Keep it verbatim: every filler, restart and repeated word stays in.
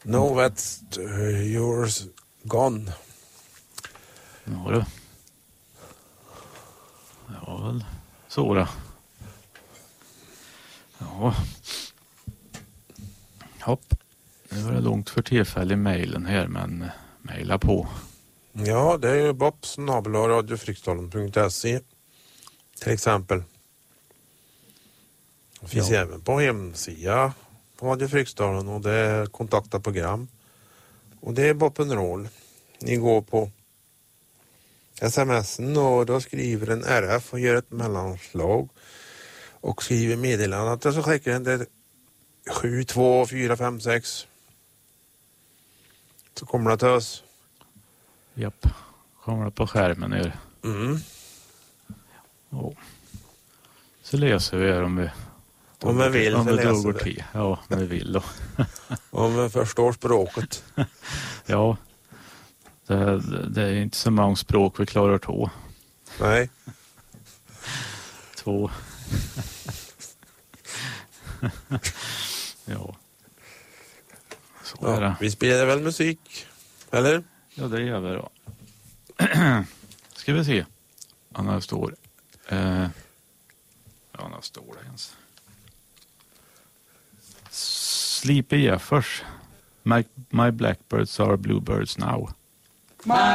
No, that's uh, yours gone. Ja, det. Det var väl så då. Ja. Hopp. Nu var det långt för tillfälle i mejlen här, men mejla på. Ja, det är ju bob snabel-a radiofriksdalen punkt se till exempel. Det finns Ja. även på hemsida på Radio Fryksdalen och det är kontakta program. Och det är boppenroll. Ni går på smsen och då skriver en R F och gör ett mellanslag och skriver meddelandet och så skickar den det sju två fyra fem sex. Så kommer det till oss. Japp. Kommer det på skärmen ner. Mm. Ja. Så läser vi här om vi Om vi vill om så vi läser det. vi. Ja, om vi vill då. Om vi förstår språket. Ja. Det, det är inte så många språk vi klarar två. Nej. Två. Ja. Så är Ja, det. vi spelar väl musik, eller? Ja, det gör vi då. Ska vi se. Anna står. Eh, Anna står det ens. Sleepy Jeffers. My, my blackbirds are bluebirds now. My